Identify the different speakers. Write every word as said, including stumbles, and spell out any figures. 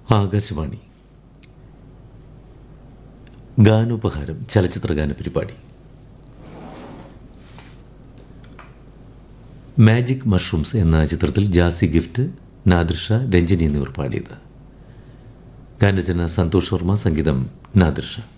Speaker 1: ആകാശവാണി ഗാനോപഹാരം ചലച്ചിത്ര ഗാന പരിപാടി. മാജിക് മഷ്റൂംസ് എന്ന ചിത്രത്തിൽ ജാസി ഗിഫ്റ്റ്, നാദിർഷ, രഞ്ജിനി എന്നിവർ പാടിയത്. ഗാനരചന സന്തോഷ് വർമ്മ, സംഗീതം നാദിർഷ.